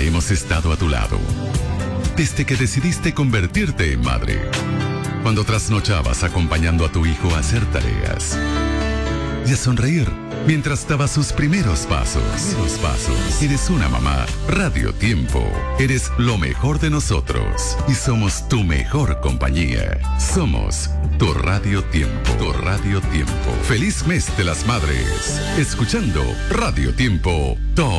Siempre hemos estado a tu lado. Desde que decidiste convertirte en madre. Cuando trasnochabas acompañando a tu hijo a hacer tareas. Y a sonreír mientras daba sus primeros pasos. Eres una mamá. Radio Tiempo. Eres lo mejor de nosotros. Y somos tu mejor compañía. Somos tu Radio Tiempo. Tu Radio Tiempo. Feliz mes de las madres. Escuchando Radio Tiempo.